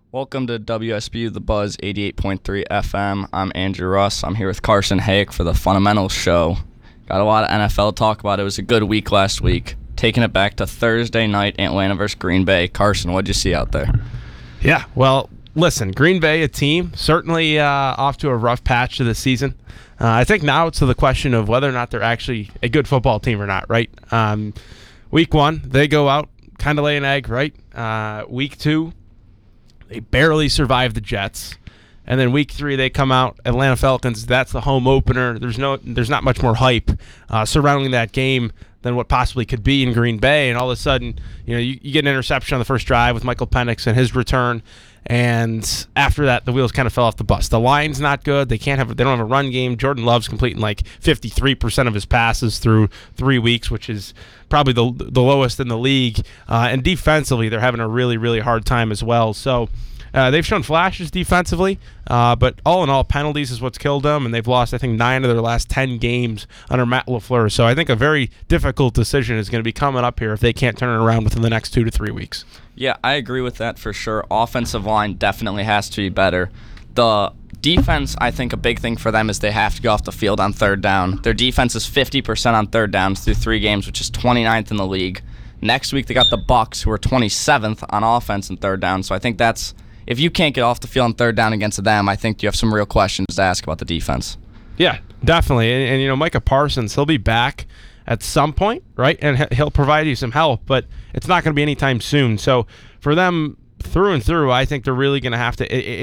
Welcome to WSBU The Buzz 88.3 FM. I'm Andrew Russ. I'm here with Carson Hayek for the Fundamentals Show. Got a lot of NFL to talk about. It was a good week last week. Taking it back to Thursday night, Atlanta versus Green Bay. Carson, what'd you see out there? Yeah, well, listen, Green Bay, a team, certainly off to a rough patch to the season. I think now it's to the question of whether or not they're actually a good football team or not, right? Week one, they go out, kind of lay an egg, right? Week two, they barely survive the Jets. And then week three, they come out, Atlanta Falcons. That's the home opener. There's not much more hype surrounding that game than what possibly could be in Green Bay. And all of a sudden, you get an interception on the first drive with Michael Penix and his return. And after that, the wheels kind of fell off the bus. The line's not good. They don't have a run game. Jordan Love's completing like 53% of his passes through 3 weeks, which is probably the lowest in the league. And defensively, they're having a really, really hard time as well. So they've shown flashes defensively, but all in all, penalties is what's killed them, and they've lost, I think, 9 of their last 10 games under Matt LaFleur. So I think a very difficult decision is going to be coming up here if they can't turn it around within the next 2 to 3 weeks. Yeah, I agree with that for sure. Offensive line definitely has to be better. The defense, I think a big thing for them is they have to go off the field on third down. Their defense is 50% on third downs through 3 games, which is 29th in the league. Next week, they got the Bucs, who are 27th on offense and third down. So I think that's, if you can't get off the field on third down against them, I think you have some real questions to ask about the defense. Yeah, definitely. And Micah Parsons, he'll be back at some point, right? And he'll provide you some help, but it's not going to be anytime soon. So for them, through and through, I think they're really going to have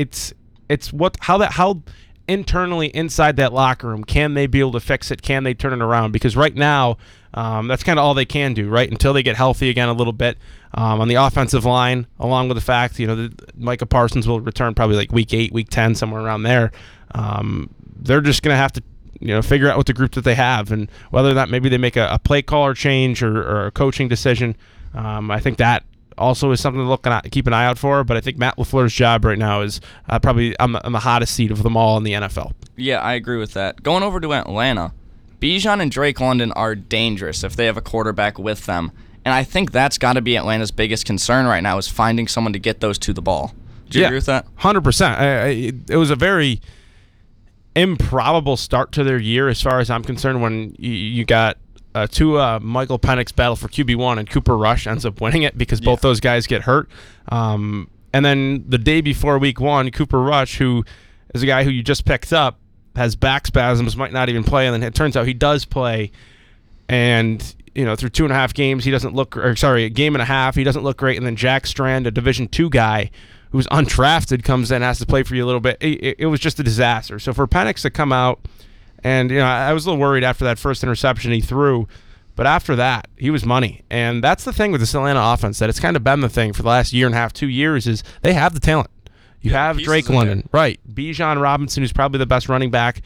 to. How internally inside that locker room can they be able to fix it? Can they turn it around? Because right now, that's kind of all they can do, right? Until they get healthy again a little bit on the offensive line, along with the fact that Micah Parsons will return probably like week 8, week 10, somewhere around there. They're just going to have to figure out what the group that they have, and whether or not maybe they make a play caller change or a coaching decision. I think that also is something to keep an eye out for. But I think Matt LaFleur's job right now is probably on the hottest seat of them all in the NFL. Yeah, I agree with that. Going over to Atlanta, Bijan and Drake London are dangerous if they have a quarterback with them. And I think that's got to be Atlanta's biggest concern right now, is finding someone to get those to the ball. Do you agree with that? 100%. It was a very improbable start to their year as far as I'm concerned, when you got Michael Penix battle for QB1 and Cooper Rush ends up winning it because both those guys get hurt. And then the day before week 1, Cooper Rush, who is a guy who you just picked up, has back spasms, might not even play, and then it turns out he does play. And through 2.5 games, he doesn't look, a game and a half, he doesn't look great. And then Jack Strand, a Division II guy who's undrafted, comes in, has to play for you a little bit. It was just a disaster. So for Penix to come out, and I was a little worried after that first interception he threw, but after that, he was money. And that's the thing with this Atlanta offense, that it's kind of been the thing for the last 1.5 years, is they have the talent. You have Drake London, right? Bijan Robinson, who's probably the best running back.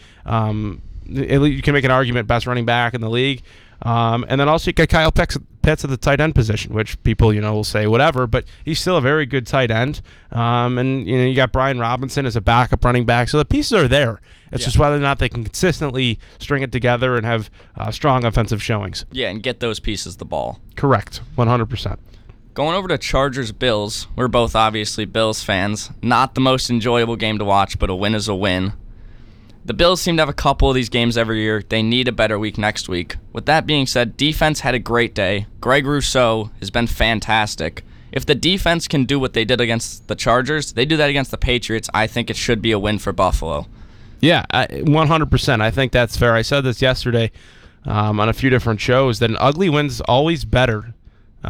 You can make an argument, best running back in the league. And then also you got Kyle Pitts at the tight end position, which people, will say whatever, but he's still a very good tight end. And you got Brian Robinson as a backup running back. So the pieces are there. It's just whether or not they can consistently string it together and have strong offensive showings. Yeah, and get those pieces the ball. Correct, 100%. Going over to Chargers-Bills, we're both obviously Bills fans. Not the most enjoyable game to watch, but a win is a win. The Bills seem to have a couple of these games every year. They need a better week next week. With that being said, defense had a great day. Greg Rousseau has been fantastic. If the defense can do what they did against the Chargers, they do that against the Patriots, I think it should be a win for Buffalo. Yeah, 100%. I think that's fair. I said this yesterday on a few different shows, that an ugly win's always better